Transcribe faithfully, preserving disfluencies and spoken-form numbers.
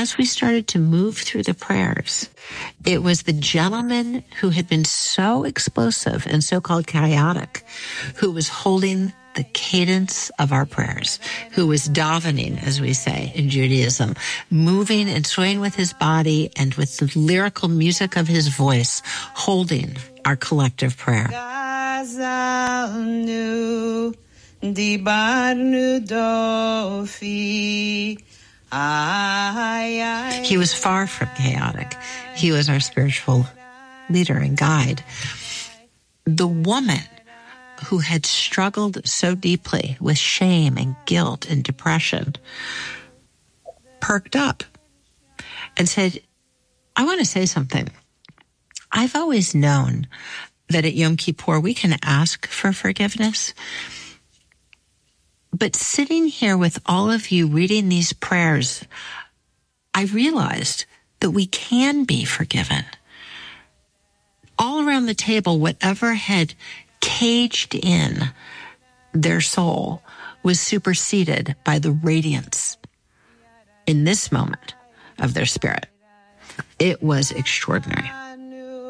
as we started to move through the prayers, it was the gentleman who had been so explosive and so-called chaotic who was holding the cadence of our prayers, who was davening, as we say in Judaism, moving and swaying with his body and with the lyrical music of his voice, holding our collective prayer. He was far from chaotic. He was our spiritual leader and guide. The woman who had struggled so deeply with shame and guilt and depression perked up and said, I want to say something. I've always known that at Yom Kippur we can ask for forgiveness. But sitting here with all of you reading these prayers, I realized that we can be forgiven. All around the table, whatever had caged in their soul was superseded by the radiance in this moment of their spirit. It was extraordinary.